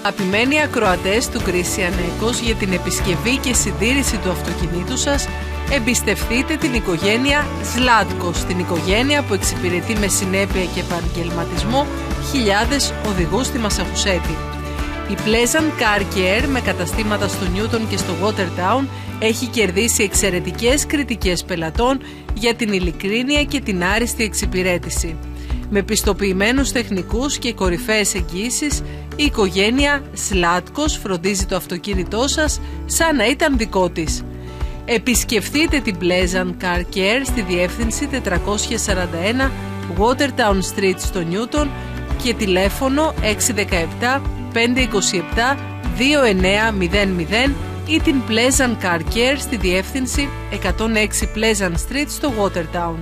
Αγαπημένοι ακροατές του Christian Echoes, για την επισκευή και συντήρηση του αυτοκινήτου σας, εμπιστευτείτε την οικογένεια Zlatkos, την οικογένεια που εξυπηρετεί με συνέπεια και επαγγελματισμό χιλιάδες οδηγούς στη Μασαχουσέτη. Η Pleasant Car Care, με καταστήματα στο Newton και στο Watertown, έχει κερδίσει εξαιρετικές κριτικές πελατών για την ειλικρίνεια και την άριστη εξυπηρέτηση. Με πιστοποιημένους τεχνικούς και κορυφαίες εγγύησεις, η οικογένεια Zlatkos φροντίζει το αυτοκίνητό σας σαν να ήταν δικό της. Επισκεφτείτε την Pleasant Car Care στη διεύθυνση 441 Watertown Street στο Newton και τηλέφωνο 617 527 2900 ή την Pleasant Car Care στη διεύθυνση 106 Pleasant Street στο Watertown.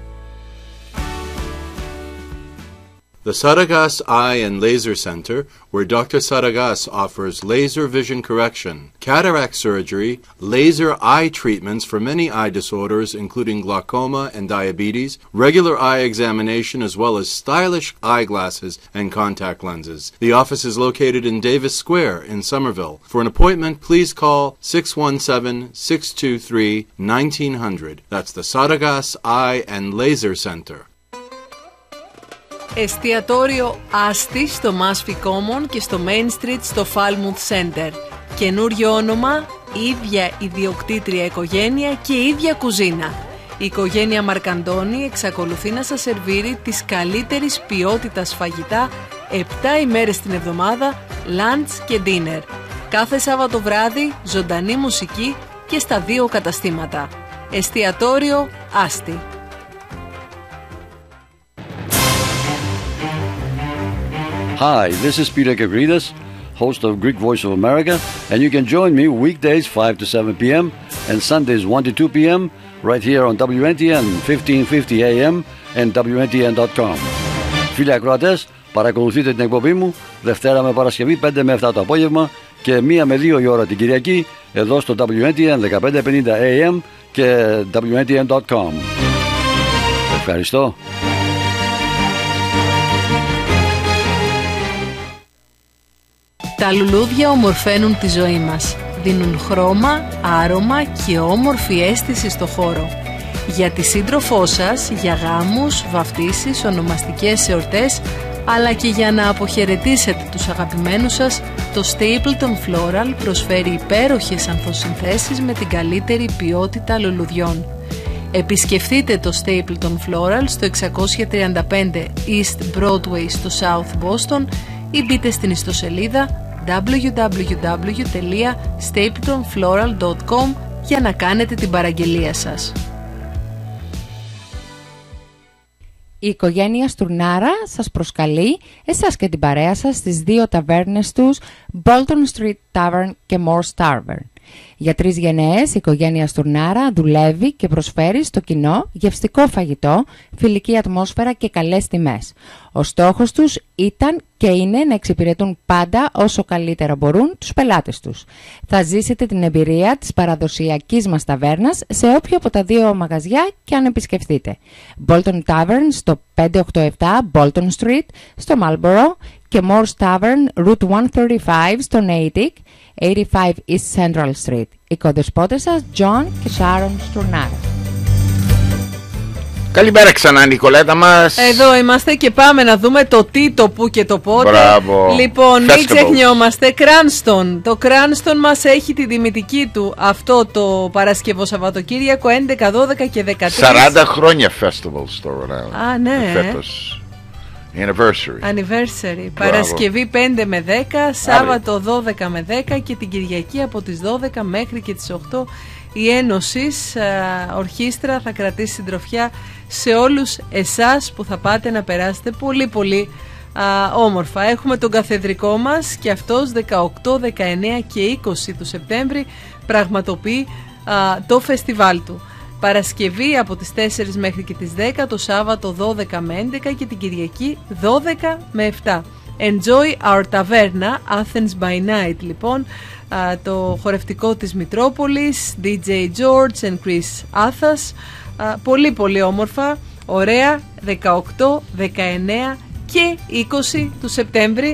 The Saragas Eye and Laser Center, where Dr. Saragas offers laser vision correction, cataract surgery, laser eye treatments for many eye disorders including glaucoma and diabetes, regular eye examination as well as stylish eyeglasses and contact lenses. The office is located in Davis Square in Somerville. For an appointment, please call 617-623-1900. That's the Saragas Eye and Laser Center. Εστιατόριο Asti στο Mashpee Common και στο Main Street στο Falmouth Center. Καινούριο όνομα, ίδια ιδιοκτήτρια οικογένεια και ίδια κουζίνα. Η οικογένεια Μαρκαντώνη εξακολουθεί να σας σερβίρει της καλύτερης ποιότητας φαγητά 7 ημέρες την εβδομάδα, lunch και dinner. Κάθε Σάββατο βράδυ, ζωντανή μουσική και στα 2 καταστήματα. Εστιατόριο Asti. Hi, this is Peter Gavridas, host of Greek Voice of America, and you can join me weekdays 5 to 7 p.m. and Sundays 1 to 2 p.m. right here on WNTN 1550 AM and WNTN.com. Φίλοι ακροατές, παρακολουθείτε την εκπομπή μου Δευτέρα με Παρασκευή 5 με 7 το απόγευμα και 1 με 2 η ώρα την Κυριακή εδώ στο WNTN 1550 AM και WNTN.com. Ευχαριστώ. Τα λουλούδια ομορφαίνουν τη ζωή μας. Δίνουν χρώμα, άρωμα και όμορφη αίσθηση στο χώρο. Για τη σύντροφό σας, για γάμους, βαφτίσεις, ονομαστικές εορτές, αλλά και για να αποχαιρετήσετε τους αγαπημένους σας, το Stapleton Floral προσφέρει υπέροχες ανθοσυνθέσεις με την καλύτερη ποιότητα λουλουδιών. Επισκεφτείτε το Stapleton Floral στο 635 East Broadway στο South Boston ή μπείτε στην ιστοσελίδα www.stapletonfloral.com για να κάνετε την παραγγελία σας. Η οικογένεια Στουρνάρα σας προσκαλεί εσάς και την παρέα σας στις 2 ταβέρνες τους, Bolton Street Tavern και Morse Tavern. Για 3 γενναίες η οικογένεια Στουρνάρα δουλεύει και προσφέρει στο κοινό γευστικό φαγητό, φιλική ατμόσφαιρα και καλές τιμές. Ο στόχος τους ήταν και είναι να εξυπηρετούν πάντα όσο καλύτερα μπορούν τους πελάτες τους. Θα ζήσετε την εμπειρία της παραδοσιακής μας ταβέρνας σε όποιο από τα 2 μαγαζιά και αν επισκεφτείτε. Bolton Tavern στο 587 Bolton Street στο Marlborough και Morse Tavern Route 135 στο Natick, 85 East Central Street. Οι κοδεσπότες σας John και Sharon Στουρνάρα. Καλημέρα ξανά, Νικολέτα μας. Εδώ είμαστε και πάμε να δούμε το τι, το που και το πότε. Μπράβο. Λοιπόν, μην ξεχνιόμαστε, Cranston. Το Cranston μας έχει τη τιμητική του αυτό το Παρασκευό Σαββατοκύριακο 11, 12 και 13. 40 χρόνια festival στο Ρονάλ. Α, ναι. Φέτος. Anniversary. Παρασκευή 5 με 10, Σάββατο 12 με 10 και την Κυριακή από τις 12 μέχρι και τις 8 η Ένωσης Ορχήστρα θα κρατήσει συντροφιά σε όλους εσάς που θα πάτε να περάσετε πολύ πολύ όμορφα. Έχουμε τον καθεδρικό μας και αυτός 18, 19 και 20 του Σεπτέμβρη πραγματοποιεί το φεστιβάλ του. Παρασκευή από τις 4 μέχρι και τις 10, το Σάββατο 12 με 11 και την Κυριακή 12 με 7. Enjoy our Taverna, Athens by Night λοιπόν, το χορευτικό της Μητρόπολης, DJ George and Chris Athas, πολύ πολύ όμορφα, ωραία, 18, 19 και 20 του Σεπτέμβρη.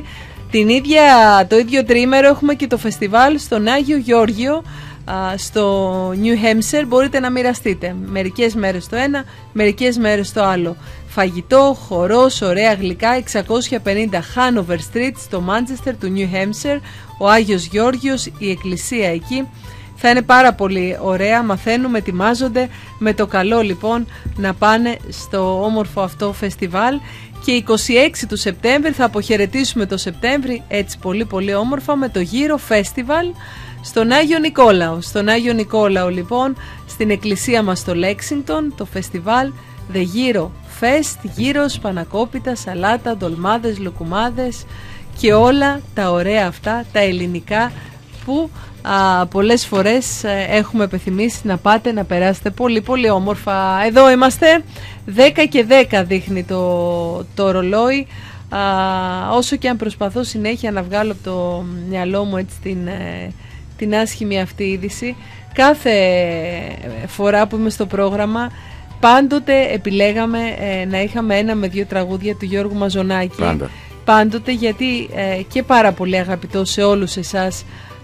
Το ίδιο τριήμερο έχουμε και το φεστιβάλ στον Άγιο Γεώργιο στο New Hampshire. Μπορείτε να μοιραστείτε μερικές μέρες στο ένα, μερικές μέρες στο άλλο. Φαγητό, χορός, ωραία γλυκά, 650 Hanover Street στο Manchester του New Hampshire, ο Άγιος Γεώργιος, η εκκλησία εκεί. Θα είναι πάρα πολύ ωραία, μαθαίνουμε, ετοιμάζονται με το καλό λοιπόν να πάνε στο όμορφο αυτό φεστιβάλ. Και 26 του Σεπτέμβρη θα αποχαιρετήσουμε το Σεπτέμβρη έτσι πολύ πολύ όμορφα με το Γύρο Festival στον Άγιο Νικόλαο. Στον Άγιο Νικόλαο λοιπόν, στην εκκλησία μας στο Λέξινγκτον, το φεστιβάλ The Giro Fest, γύρος, πανακόπιτα, σαλάτα, ντολμάδες, λουκουμάδες και όλα τα ωραία αυτά, τα ελληνικά που πολλές φορές έχουμε επιθυμήσει να πάτε να περάσετε πολύ πολύ όμορφα. Εδώ είμαστε, 10 και 10 δείχνει το ρολόι. Όσο και αν προσπαθώ συνέχεια να βγάλω από το μυαλό μου έτσι την άσχημη αυτή είδηση, κάθε φορά που είμαι στο πρόγραμμα πάντοτε επιλέγαμε να είχαμε 1 με 2 τραγούδια του Γιώργου Μαζονάκη. Πάντοτε, γιατί και πάρα πολύ αγαπητό σε όλους εσάς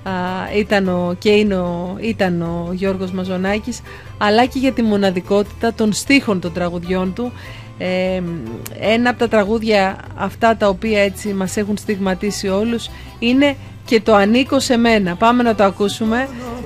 ήταν ο Γιώργος Μαζονάκης, αλλά και για τη μοναδικότητα των στίχων των τραγουδιών του. Ένα από τα τραγούδια αυτά τα οποία έτσι μας έχουν στιγματίσει όλους είναι και το «Ανήκω σε μένα». Πάμε να το ακούσουμε.